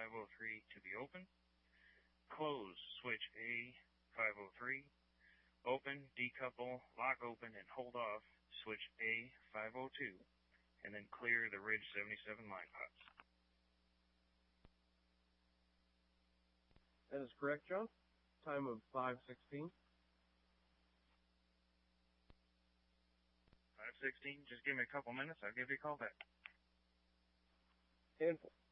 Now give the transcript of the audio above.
A503 to be open. Close switch A503. Open, decouple, lock open, and hold off switch A502, and then clear the Ridge 77 line pots. That is correct, John. Time of 5:16. 5:16, just give me a couple minutes, I'll give you a call back. Handful.